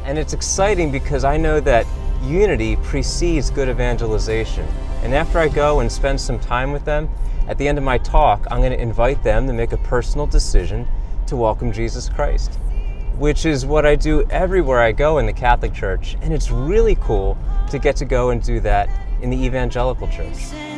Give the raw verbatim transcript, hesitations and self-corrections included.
And it's exciting because I know that unity precedes good evangelization. And after I go and spend some time with them, at the end of my talk, I'm going to invite them to make a personal decision to welcome Jesus Christ, which is what I do everywhere I go in the Catholic Church. And it's really cool to get to go and do that in the Evangelical Church.